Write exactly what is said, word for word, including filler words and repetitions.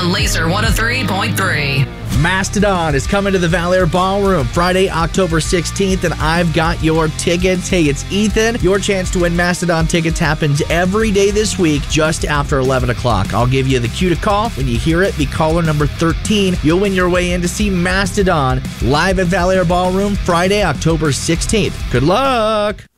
on Laser one oh three point three. Mastodon is coming to the Valor Ballroom Friday, October sixteenth, and I've got your tickets. Hey, it's Ethan. Your chance to win Mastodon tickets happens every day this week just after eleven o'clock. I'll give you the cue to call. When you hear it, be caller number thirteen. You'll win your way in to see Mastodon live at Valor Ballroom Friday, October sixteenth. Good luck!